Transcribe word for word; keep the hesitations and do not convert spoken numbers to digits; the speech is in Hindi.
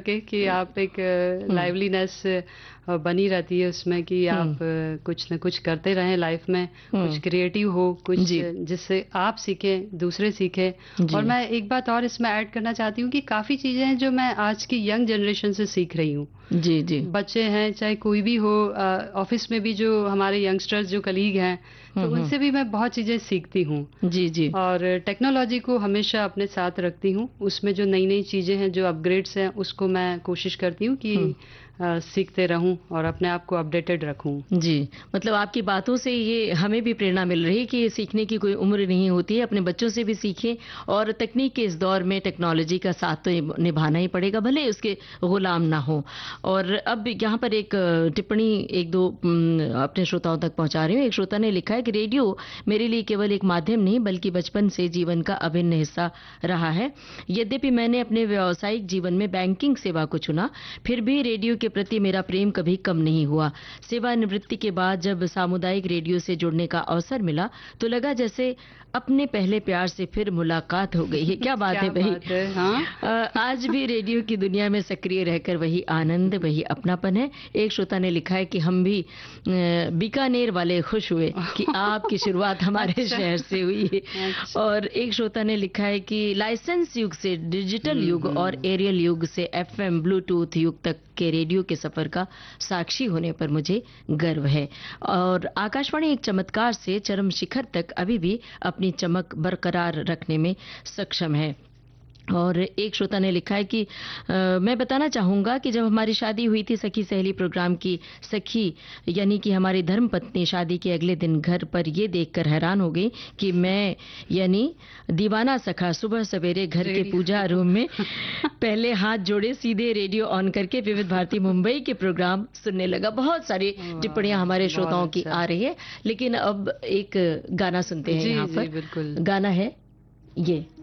करके कि आप एक लाइवलीनेस बनी रहती है उसमें कि आप अ, कुछ न कुछ करते रहें लाइफ में, कुछ क्रिएटिव हो, कुछ जी जिससे आप सीखें, दूसरे सीखें। और जी मैं एक बात और इसमें ऐड करना चाहती हूँ कि काफ़ी चीज़ें हैं जो मैं आज की यंग जनरेशन से सीख रही हूँ। जी जी बच्चे हैं चाहे कोई भी हो, अ, ऑफिस में भी जो हमारे यंगस्टर्स जो कलीग हैं, तो हम्म हम्म उनसे भी मैं बहुत चीज़ें सीखती हूँ। जी जी और टेक्नोलॉजी को हमेशा अपने साथ रखती हूँ, उसमें जो नई नई चीज़ें हैं, जो अपग्रेड्स हैं, उसको मैं कोशिश करती हूँ कि हम्म अ, सीखते रहूँ और अपने आप को अपडेटेड रखूँ। जी, मतलब आपकी बातों से ये हमें भी प्रेरणा मिल रही है कि सीखने की कोई उम्र नहीं होती है, अपने बच्चों से भी सीखें और तकनीक के इस दौर में टेक्नोलॉजी का साथ तो निभ- निभाना ही पड़ेगा, भले उसके गुलाम ना हो। और अब यहाँ पर एक अ, टिप्पणी एक दो उम, अपने श्रोताओं तक पहुंचा रही हूँ। एक श्रोता ने लिखा है कि रेडियो मेरे लिए केवल एक माध्यम नहीं बल्कि बचपन से जीवन का अभिन्न हिस्सा रहा है। यद्यपि मैंने अपने व्यावसायिक जीवन में बैंकिंग सेवा को चुना, फिर भी रेडियो के प्रति मेरा प्रेम कभी कम नहीं हुआ। सेवानिवृत्ति के बाद जब सामुदायिक रेडियो से जुड़ने का अवसर मिला तो लगा जैसे अपने पहले प्यार से फिर मुलाकात हो गई है। क्या बात क्या है भाई। बात है, हाँ। अ, आज भी रेडियो की दुनिया में सक्रिय रहकर वही आनंद, वही अपनापन है। एक श्रोता ने लिखा है कि हम भी अ, बीकानेर वाले खुश हुए कि आपकी शुरुआत हमारे अच्छा। शहर से हुई है। अच्छा। और एक श्रोता ने लिखा है कि लाइसेंस युग से डिजिटल हम्म युग और हम्म एरियल युग से एफएम ब्लूटूथ युग तक के रेडियो के सफर का साक्षी होने पर मुझे गर्व है। और आकाशवाणी एक चमत्कार से चरम शिखर तक अभी भी अपनी चमक बरकरार रखने में सक्षम है। और एक श्रोता ने लिखा है कि अ, मैं बताना चाहूंगा कि जब हमारी शादी हुई थी सखी सहेली प्रोग्राम की सखी यानी कि हमारी धर्मपत्नी शादी के अगले दिन घर पर ये देखकर हैरान हो गई कि मैं यानी दीवाना सखा सुबह सवेरे घर के पूजा रेडियो। रूम में पहले हाथ जोड़े सीधे रेडियो ऑन करके विविध भारती मुंबई के प्रोग्राम सुनने लगा। बहुत सारी टिप्पणियां वाह, हमारे बहुत श्रोताओं की अच्छा। आ रही है, लेकिन अब एक गाना सुनते हैं जी यहाँ जी पर। बिल्कुल। गाना है ये